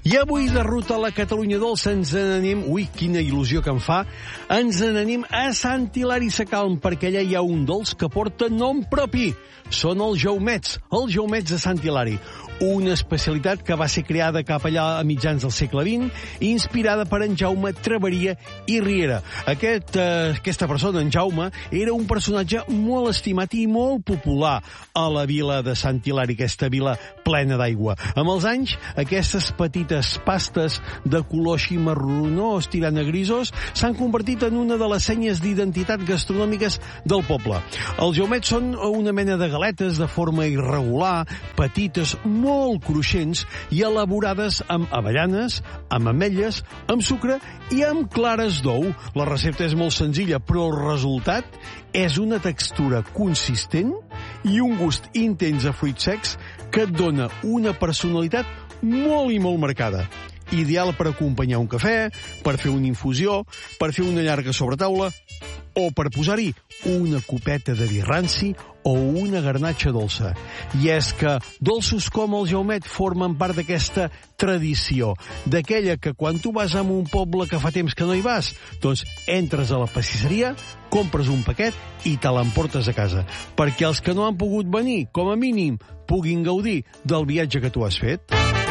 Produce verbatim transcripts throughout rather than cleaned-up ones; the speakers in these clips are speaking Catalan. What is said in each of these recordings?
I avui, de ruta a la Catalunya dolça, ens n'anem... Ui, quina il·lusió que em fa! Ens n'anem a Sant Hilari Sacalm, perquè allà hi ha un dolç que porta nom propi. Són els jaumets, els jaumets de Sant Hilari. Una especialitat que va ser creada cap allà a mitjans del segle vint, inspirada per en Jaume Traveria i Riera. Aquest, eh, aquesta persona, en Jaume, era un personatge molt estimat i molt popular a la vila de Sant Hilari, aquesta vila plena d'aigua. Amb els anys, aquestes petites pastes de color així marronós tirant a grisos s'han convertit en una de les senyes d'identitat gastronòmiques del poble. Els jaumets són una mena de galetes de forma irregular, petites, molt cruixents i elaborades amb avellanes, amb ametlles, amb sucre i amb clares d'ou. La recepta és molt senzilla, però el resultat és una textura consistent i un gust intens a fruits secs que et dona una personalitat molt i molt marcada. Ideal per acompanyar un cafè, per fer una infusió, per fer una llarga sobretaula o per posar-hi una copeta de vi ranci o una garnatxa dolça. I és que dolços com el jaumet formen part d'aquesta tradició, d'aquella que quan tu vas a un poble que fa temps que no hi vas, doncs entres a la pastisseria, compres un paquet i te l'emportes a casa, perquè els que no han pogut venir, com a mínim, puguin gaudir del viatge que tu has fet.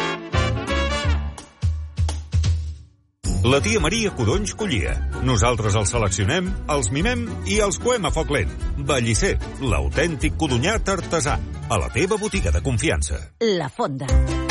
La tia Maria codonys collia. Nosaltres els seleccionem, els mimem i els coem a foc lent. Bellicer, l'autèntic codonyat artesà. A la teva botiga de confiança. La Fonda.